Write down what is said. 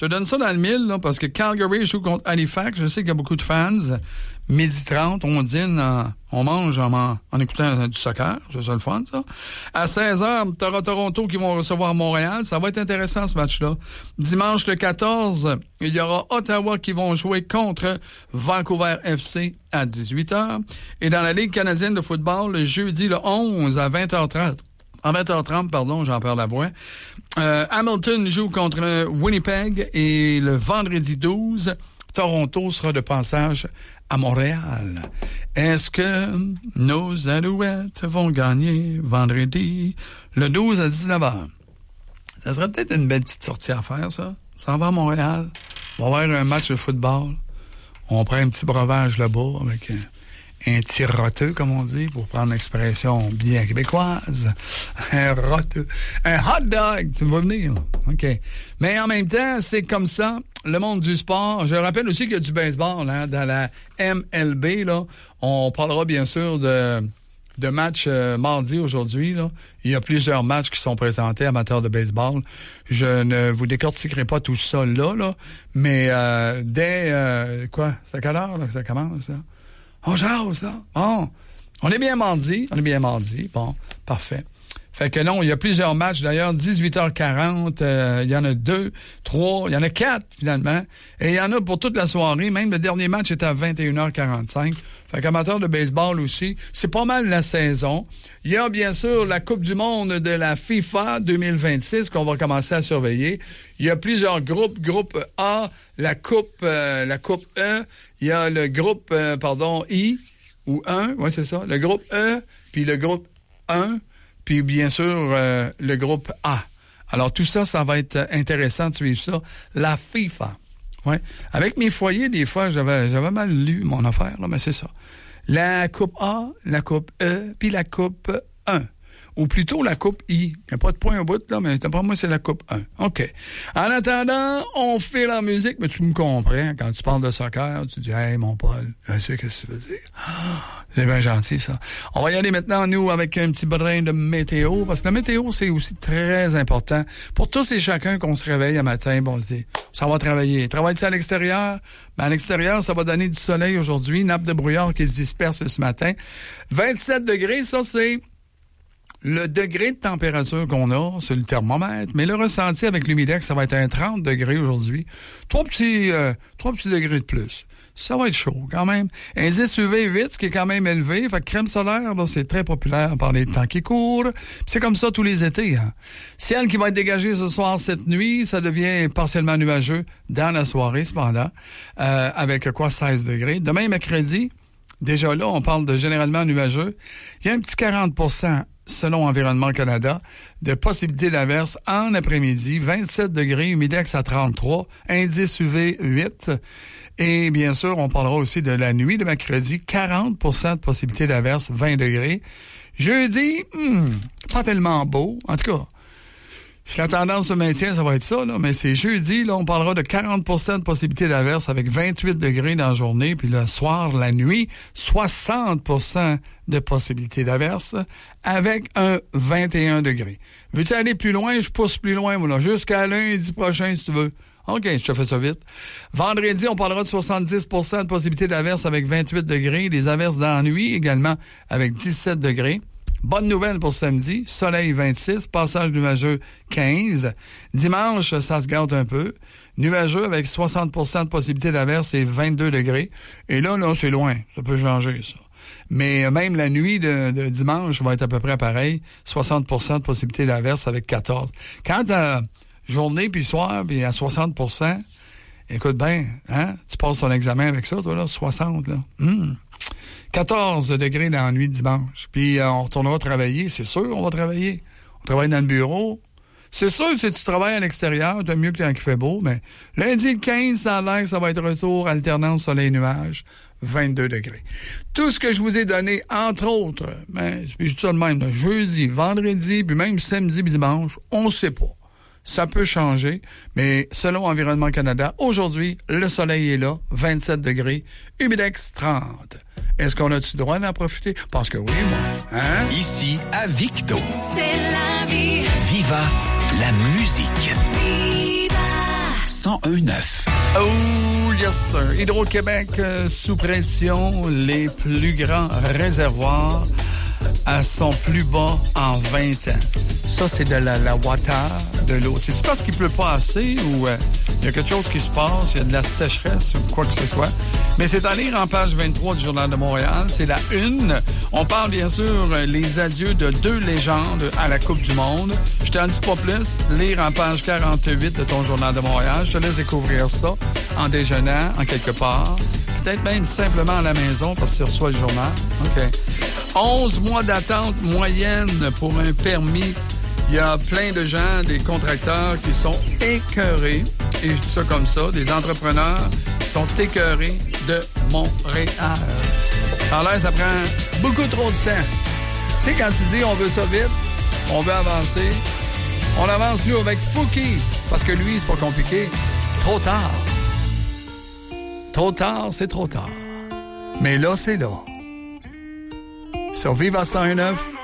te donne ça dans le mille, là, parce que Calgary joue contre Halifax. Je sais qu'il y a beaucoup de fans. 12h30, on dîne, on mange en écoutant du soccer. C'est ça le fun, ça. À 16h, t'auras Toronto qui vont recevoir Montréal. Ça va être intéressant, ce match-là. Dimanche le 14, il y aura Ottawa qui vont jouer contre Vancouver FC à 18h. Et dans la Ligue canadienne de football, le jeudi le 11 à 20h30. En 20h30, pardon, j'en perds la voix. Hamilton joue contre Winnipeg et le vendredi 12, Toronto sera de passage à Montréal. Est-ce que nos Alouettes vont gagner vendredi le 12 à 19h? Ça serait peut-être une belle petite sortie à faire, ça. Ça va à Montréal. On va avoir un match de football. On prend un petit breuvage là-bas avec un petit roteux, comme on dit, pour prendre l'expression bien québécoise. Un roteux. Un hot dog, tu me vas venir. OK. Mais en même temps, c'est comme ça, le monde du sport. Je rappelle aussi qu'il y a du baseball, hein, dans la MLB, là. On parlera bien sûr de matchs mardi aujourd'hui, là. Il y a plusieurs matchs qui sont présentés, amateurs de baseball. Je ne vous décortiquerai pas tout ça là. Mais dès c'est à quelle heure là, que ça commence, là? On jase, ça. Bon. On est bien mardi. Bon, parfait. Fait que non, il y a plusieurs matchs. D'ailleurs, 18h40, il y en a 2, 3, il y en a 4, finalement. Et il y en a pour toute la soirée. Même le dernier match est à 21h45. Fait qu'amateur de baseball aussi, c'est pas mal la saison. Il y a bien sûr la Coupe du monde de la FIFA 2026 qu'on va commencer à surveiller. Il y a plusieurs groupes. Groupe A, la Coupe E. Il y a le groupe, I, ou 1, oui, c'est ça. Le groupe E, puis le groupe 1, puis bien sûr, le groupe A. Alors, tout ça, ça va être intéressant de suivre ça. La FIFA. Ouais. Avec mes foyers, des fois, j'avais mal lu mon affaire, là, mais c'est ça. La Coupe A, la Coupe E, puis la Coupe 1. Ou plutôt la Coupe I. Il n'y a pas de point au bout, là, mais pour moi, c'est la Coupe 1. OK. En attendant, on fait la musique, mais tu me comprends. Quand tu parles de soccer, tu dis « Hey, mon Paul, je sais ce que tu veux dire. » C'est bien gentil, ça. On va y aller maintenant, nous, avec un petit brin de météo, parce que la météo, c'est aussi très important. Pour tous et chacun qu'on se réveille un matin, bon, on se dit « Ça va travailler. » Travaille-tu à l'extérieur? Ben, à l'extérieur, ça va donner du soleil aujourd'hui. Nappe de brouillard qui se disperse ce matin. 27 degrés, ça, c'est le degré de température qu'on a sur le thermomètre, mais le ressenti avec l'humidex, ça va être un 30 degrés aujourd'hui. 3 petits degrés de plus. Ça va être chaud quand même. Indice UV 8, ce qui est quand même élevé. Fait que crème solaire, là, c'est très populaire par les temps qui courent. Puis c'est comme ça tous les étés. Hein. Ciel qui va être dégagé ce soir, cette nuit, ça devient partiellement nuageux dans la soirée cependant, avec 16 degrés. Demain, mercredi, déjà là, on parle de généralement nuageux. Il y a un petit 40%, selon Environnement Canada, de possibilité d'averse en après-midi. 27 degrés, humidex à 33, indice UV 8. Et bien sûr, on parlera aussi de la nuit de mercredi, 40% de possibilité d'averse, 20 degrés. Jeudi, pas tellement beau. En tout cas, si la tendance se maintient, ça va être ça, là. Mais c'est jeudi, là, on parlera de 40% de possibilité d'averse avec 28 degrés dans la journée. Puis le soir, la nuit, 60% de possibilité d'averse avec un 21 degrés. Veux-tu aller plus loin? Je pousse plus loin, moi, là. Jusqu'à lundi prochain, si tu veux. OK, je te fais ça vite. Vendredi, on parlera de 70% de possibilité d'averse avec 28 degrés. Des averses dans la nuit également avec 17 degrés. Bonne nouvelle pour samedi. Soleil 26, passage nuageux 15. Dimanche, ça se gâte un peu. Nuageux avec 60% de possibilité d'averse et 22 degrés. Et là, c'est loin. Ça peut changer, ça. Mais même la nuit de dimanche va être à peu près pareil. 60% de possibilité d'averse avec 14. Quand journée puis soir, puis à 60%, écoute bien, hein? Tu passes ton examen avec ça, toi, là, 60, là. 14 degrés dans la nuit de dimanche. Puis on retournera travailler, c'est sûr, on va travailler. On travaille dans le bureau. C'est sûr que si tu travailles à l'extérieur, t'as mieux que quand il fait beau, mais lundi le 15, ça a l'air que ça va être retour, alternance soleil-nuage, 22 degrés. Tout ce que je vous ai donné, entre autres, puis je dis ça de même, là, jeudi, vendredi, puis même samedi, puis dimanche, on sait pas. Ça peut changer, mais selon Environnement Canada, aujourd'hui, le soleil est là, 27 degrés, humidex 30. Est-ce qu'on a-tu le droit d'en profiter? Parce que oui, moi. Hein? Ici, à Victo. C'est la vie. Viva la musique. 101.9. Oh, yes, sir. Hydro-Québec sous pression, les plus grands réservoirs à son plus bas en 20 ans. Ça, c'est de la water, de l'eau. C'est-tu parce qu'il pleut pas assez ou il y a quelque chose qui se passe, il y a de la sécheresse ou quoi que ce soit? Mais c'est à lire en page 23 du Journal de Montréal. C'est la une. On parle bien sûr les adieux de 2 légendes à la Coupe du Monde. Je t'en dis pas plus. Lire en page 48 de ton Journal de Montréal. Je te laisse découvrir ça en déjeunant, en quelque part. Peut-être même simplement à la maison parce que tu reçois le journal. OK. 11 mois d'attente moyenne pour un permis. Il y a plein de gens, des contracteurs qui sont écœurés, et je dis ça comme ça, des entrepreneurs qui sont écœurés de Montréal. Ça a l'air, ça prend beaucoup trop de temps. Tu sais, quand tu dis on veut ça vite, on veut avancer, on avance nous avec Fouki, parce que lui, c'est pas compliqué. Trop tard. Trop tard, c'est trop tard. Mais là, c'est là. Sur Viva 101.9,